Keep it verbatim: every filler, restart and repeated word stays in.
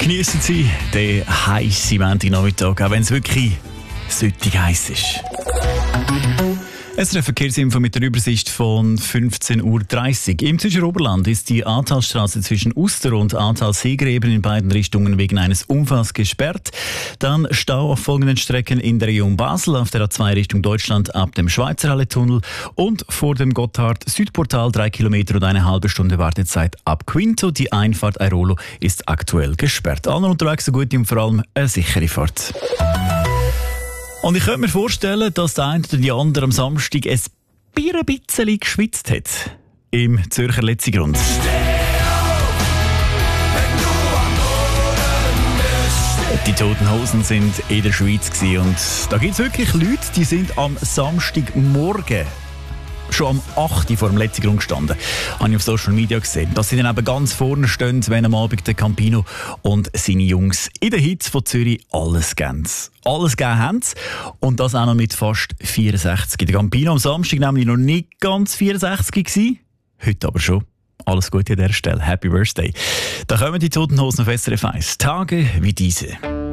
Geniessen Sie den heissen Montagnachmittag, auch wenn es wirklich süttig heiß ist. Es ist eine Verkehrsinfo mit der Übersicht von fünfzehn Uhr dreißig. Im Zürcher Oberland ist die Ahrtalstraße zwischen Uster und Ahrtal-Seegräben in beiden Richtungen wegen eines Unfalls gesperrt. Dann Stau auf folgenden Strecken in der Region Basel, auf der A zwei Richtung Deutschland ab dem Schweizerhalle-Tunnel und vor dem Gotthard-Südportal drei Kilometer und eine halbe Stunde Wartezeit ab Quinto. Die Einfahrt Airolo ist aktuell gesperrt. Alle unterwegs so gut und vor allem eine sichere Fahrt. Und ich könnte mir vorstellen, dass der eine oder die andere am Samstag ein bisschen geschwitzt hat. Im Zürcher Letzigrund. Die Toten Hosen sind in der Schweiz gewesen. Und da gibt es wirklich Leute, die sind am Samstagmorgen schon am acht Uhr vor dem Letzigrund gestanden. Habe ich auf Social Media gesehen. Dass sie dann eben ganz vorne stehen, wenn am Abend der Campino und seine Jungs in den Hits von Zürich alles geben. Alles gegeben haben sie. Und das auch noch mit fast vierundsechzig. Der Campino am Samstag nämlich noch nicht ganz vierundsechzig gewesen. Heute aber schon. Alles Gute an dieser Stelle. Happy Birthday. Da kommen die Toten Hosen auf S R F eins. Tage wie diese.